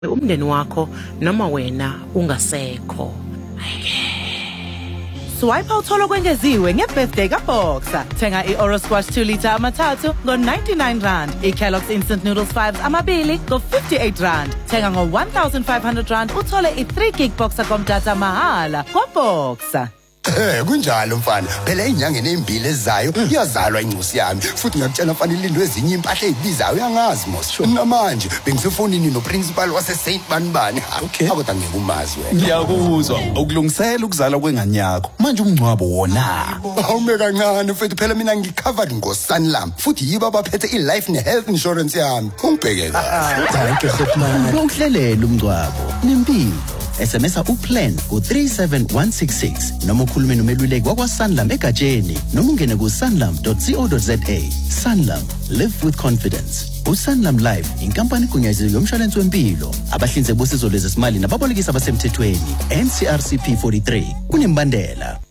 umndeni wakho noma wena ungasekho. Swipe uthola kwengeziwe nge-birthday kaBoxer. Thenga i-Oro Squash 2 liter amathathu ngo-R99. I-Kellogg's Instant Noodles 5 amabili ngo-R58. Thenga ngo-R1,500 uthole i-3 gig Boxer komdata mahala kwaBoxer. Kunjalo mfana. Phela inyangeni ezimbili ezayo iyazalwa incosi yami. Futhi ngiyakutshela mfana ilindwe ezinye impahla ezibizayo uyangazi mos. Namanje bengisefonini noprincipal wase Saint Banibani. Kodwa ngeke umazi wena. Ngiyakuzwa. Ukulungisela ukuzala kwengane yakho. Manje umncwabo wona. Awume kancane mfethu phela mina ngicovered ngoSanlam. Futhi yibo abaphethe i-life ne-health insurance yami. Ungibheke kahle. Thank you Sipman. Ukuhlelela umncwabo. Nempilo. SMS uplan ku37166 noma ukhulume nomeluleki wakwaSanlam egatsheni noma ungene ku sanlam.co.za. Sanlam, live with confidence. uSanlam Life inkampani egunyaziwe yomshwalense wempilo abahlinzeki bosizo lwezesimali nababolekisi abasemthethweni NCRCP 43 kunembandela.